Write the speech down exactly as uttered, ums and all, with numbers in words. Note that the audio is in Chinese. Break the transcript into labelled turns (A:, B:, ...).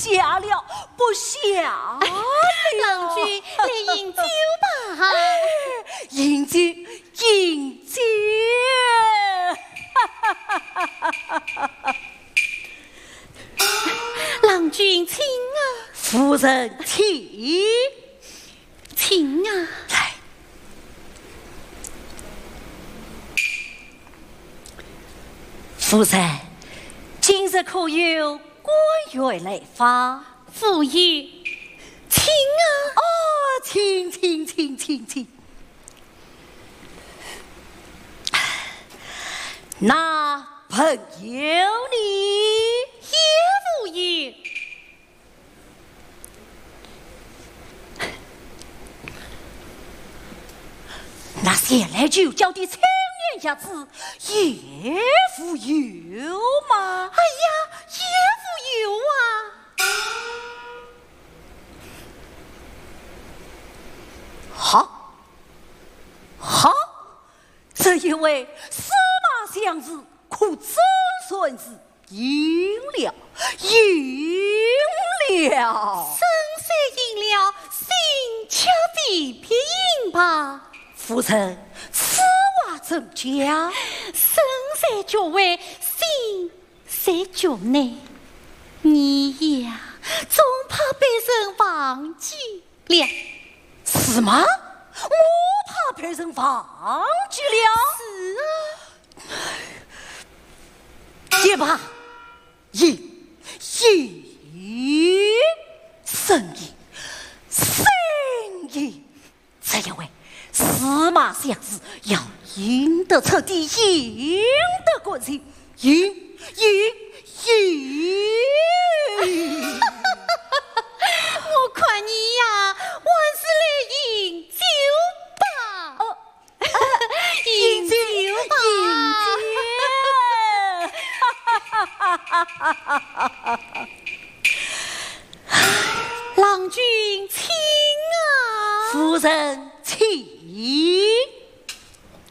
A: 下了，不下了。
B: 郎君，来饮酒吧。
A: 饮酒，饮酒。
B: 郎君，请啊。
A: 夫人，请，
B: 请啊。
A: 来。夫人，今日可有官员来访？
B: 妇孺，请啊！
A: 哦，请请请请请。那朋友你
B: 也妇孺，
A: 那先来就叫的青年家子也妇有吗？
B: 哎呀，也妇有啊！
A: 好，好，这一位司马相子可真算是赢了，赢了！
B: 生谁赢了？心却比别赢吧。
A: 夫人，此话怎讲？
B: 生谁脚位，心谁脚内？你呀，总怕被人忘记了。
A: 是吗？我怕被人忘记了。
B: 是啊。
A: 也罢，赢赢胜赢胜赢，这一位司马相子要赢得彻底，赢得过人，赢赢赢！
B: 我看你呀，还是来饮酒吧。
A: 哦，
B: 饮酒吧，郎君请啊。
A: 夫人请。